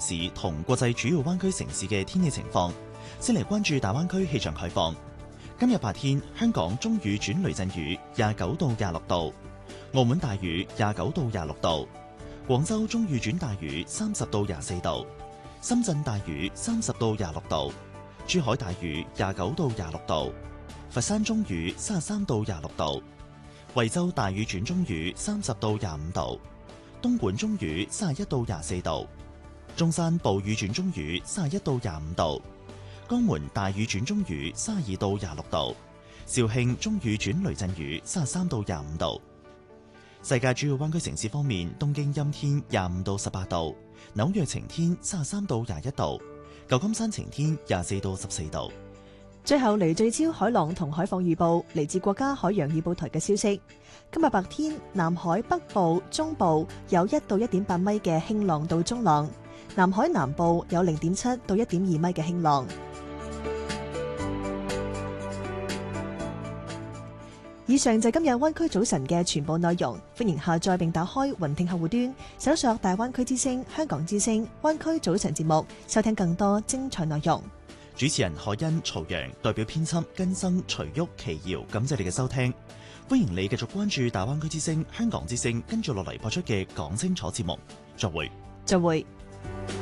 市同國際主要灣區城市嘅天氣情況。先嚟關注大灣區氣象概況。今日白天，香港中雨轉雷陣雨，29到26度；澳門大雨29到26度；廣州中雨轉大雨30到24度；深圳大雨30到26度；珠海大雨29到26度；佛山中雨33到26度；惠州大雨轉中雨30到25度；東莞中雨31到24度；中山暴雨轉中雨31到25度；江門大雨轉中雨32到26度；肇慶中雨轉雷陣雨33到25度。世界主要灣區城市方面，東京陰天25到18度，紐約晴天33到21度，舊金山晴天24到14度。 最後嚟聚焦海浪同海況預報，嚟自國家海洋預報台嘅消息。今日白天，南海北部、中部有1到1.8米嘅輕浪到中浪，南海南部有0.7到1.2米嘅輕浪。以上就係今日灣區早晨嘅全部內容，歡迎下載並打開雲聽客戶端，搜索大灣區之聲、香港之聲、灣區早晨節目，收聽更多精彩內容。 主持人海欣、曹陽，代表編輯根生、徐旭、奇瑤，感謝你嘅收聽。歡迎你繼續關注大灣區之聲、香港之聲，跟住落嚟播出嘅講清楚節目。再會。 再會。